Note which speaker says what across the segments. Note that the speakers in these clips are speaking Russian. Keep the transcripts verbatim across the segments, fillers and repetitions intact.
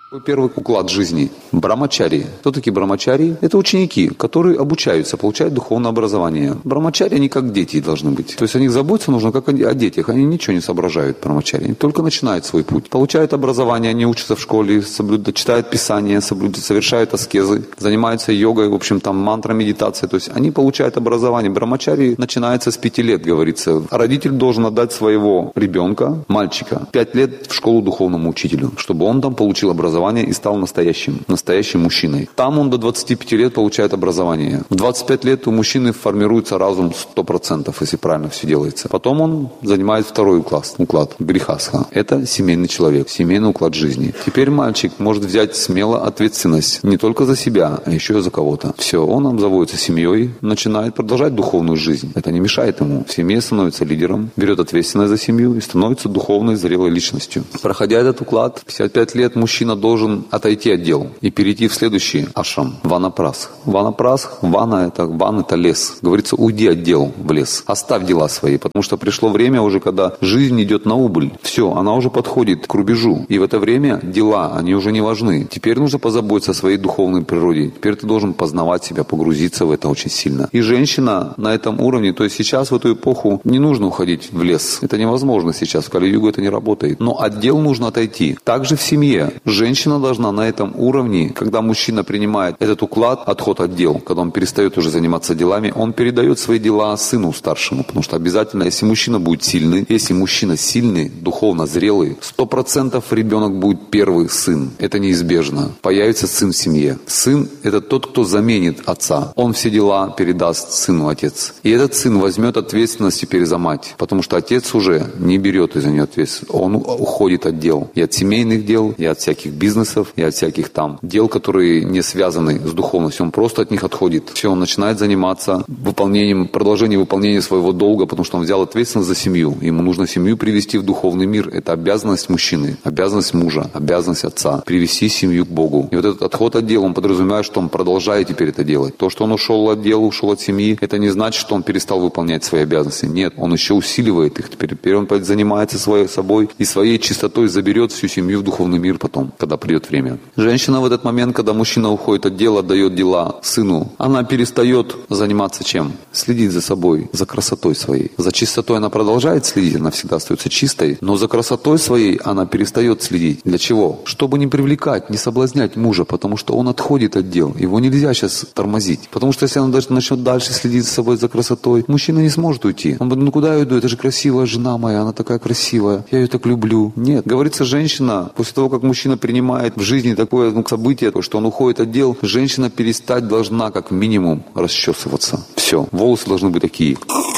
Speaker 1: Первый уклад жизни. Брамачари. Кто такие брамачари? Это ученики, которые обучаются, получают духовное образование. Брамачари, они как дети должны быть. То есть о них заботиться нужно как о детях. Они ничего не соображают, брамачари. Они только начинают свой путь. Получают образование, они учатся в школе, соблюдают, читают Писание, соблюдают, совершают аскезы, занимаются йогой, в общем, там мантра, медитация. То есть они получают образование. Брамачари начинается с пяти лет, говорится. Родитель должен отдать своего ребенка, мальчика, пять лет в школу духовному учителю, чтобы он там получил образование и стал настоящим, настоящим мужчиной. Там он до двадцати пяти лет получает образование. В двадцать пять лет у мужчины формируется разум сто процентов, если правильно все делается. Потом он занимает второй уклад, уклад грехасха. Это семейный человек, семейный уклад жизни. Теперь мальчик может взять смело ответственность не только за себя, а еще и за кого-то. Все, он обзаводится семьей, начинает продолжать духовную жизнь. Это не мешает ему. В семье становится лидером, берет ответственность за семью и становится духовной, зрелой личностью. Проходя этот уклад, в пятьдесят пять лет мужчина должен должен отойти от дел и перейти в следующий ашрам, ванапрасх. Ванапрасх, вана это, ван это лес. Говорится, уйди от дел в лес, оставь дела свои, потому что пришло время уже, когда жизнь идет на убыль. Все, она уже подходит к рубежу. И в это время дела, они уже не важны. Теперь нужно позаботиться о своей духовной природе. Теперь ты должен познавать себя, погрузиться в это очень сильно. И женщина на этом уровне, то есть сейчас в эту эпоху не нужно уходить в лес. Это невозможно сейчас, в Кали-югу это не работает. Но от дел нужно отойти. Также в семье. Женщина должна на этом уровне, когда мужчина принимает этот уклад, отход от дел, когда он перестает уже заниматься делами, он передает свои дела сыну старшему, потому что обязательно, если мужчина будет сильный, если мужчина сильный, духовно зрелый, сто процентов ребенок будет первый сын. Это неизбежно. Появится сын в семье. Сын – это тот, кто заменит отца. Он все дела передаст сыну, отец. И этот сын возьмет ответственность теперь за мать, потому что отец уже не берет из-за нее ответственность. Он уходит от дел. И от семейных дел, и от всяких бизнесов, бизнесов и от всяких там дел, которые не связаны с духовностью. Он просто от них отходит. Все, он начинает заниматься выполнением, продолжением выполнения своего долга, потому что он взял ответственность за семью. Ему нужно семью привести в духовный мир. Это обязанность мужчины, обязанность мужа, обязанность отца. Привести семью к Богу. И вот этот отход от дела, он подразумевает, что он продолжает теперь это делать. То, что он ушел от дела, ушел от семьи, это не значит, что он перестал выполнять свои обязанности. Нет, он еще усиливает их. Теперь, теперь он занимается своей собой и своей чистотой заберет всю семью в духовный мир потом, когда придет время. Женщина в этот момент, когда мужчина уходит от дела, отдает дела сыну, она перестает заниматься чем? Следить за собой, за красотой своей. За чистотой она продолжает следить, она всегда остается чистой, но за красотой своей она перестает следить. Для чего? Чтобы не привлекать, не соблазнять мужа, потому что он отходит от дел. Его нельзя сейчас тормозить. Потому что если она даже начнет дальше следить за собой, за красотой, мужчина не сможет уйти. Он будет, ну куда я иду? Это же красивая жена моя, она такая красивая, я ее так люблю. Нет, говорится, женщина, после того, как мужчина принимает в жизни такое ну, событие, что он уходит от дел, женщина перестать должна как минимум расчесываться. Все, волосы должны быть такие.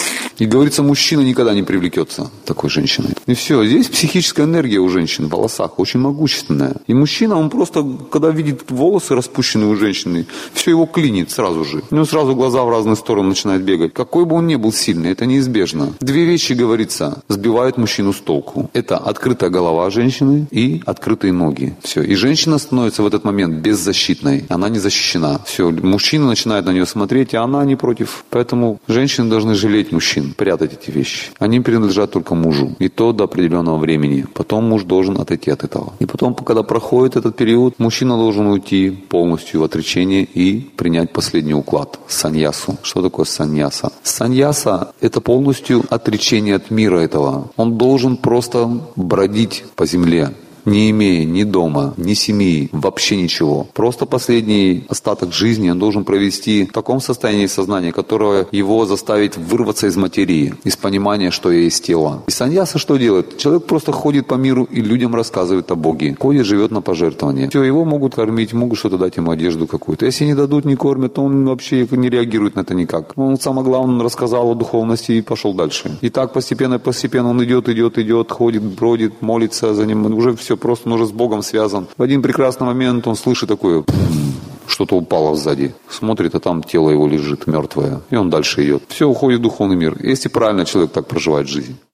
Speaker 1: И говорится, мужчина никогда не привлекется такой женщиной. И все, здесь психическая энергия у женщин в волосах очень могущественная. И мужчина, он просто, когда видит волосы распущенные у женщины, все его клинит сразу же. У него сразу глаза в разные стороны начинают бегать. Какой бы он ни был сильный, это неизбежно. Две вещи, говорится, сбивают мужчину с толку. Это открытая голова женщины и открытые ноги. Все. И женщина становится в этот момент беззащитной. Она не защищена. Все. Мужчина начинает на нее смотреть, а она не против. Поэтому женщины должны жалеть мужчин, прятать эти вещи. Они принадлежат только мужу. И то до определенного времени. Потом муж должен отойти от этого. И потом, когда проходит этот период, мужчина должен уйти полностью в отречение и принять последний уклад. Саньясу. Что такое саньяса? Саньяса – это полностью отречение от мира этого. Он должен просто бродить по земле, не имея ни дома, ни семьи, вообще ничего. Просто последний остаток жизни он должен провести в таком состоянии сознания, которое его заставит вырваться из материи, из понимания, что есть тело. И саньяса что делает? Человек просто ходит по миру и людям рассказывает о Боге. Ходит, живет на пожертвования. Все, его могут кормить, могут что-то дать ему одежду какую-то. Если не дадут, не кормят, то он вообще не реагирует на это никак. Он самое главное, он рассказал о духовности и пошел дальше. И так постепенно, постепенно он идет, идет, идет, ходит, бродит, молится за ним. Уже все просто, он уже с Богом связан. В один прекрасный момент он слышит такое, что-то упало сзади. Смотрит, а там тело его лежит мертвое. И он дальше идет. Все, уходит в духовный мир. Если правильно человек так проживает жизнь.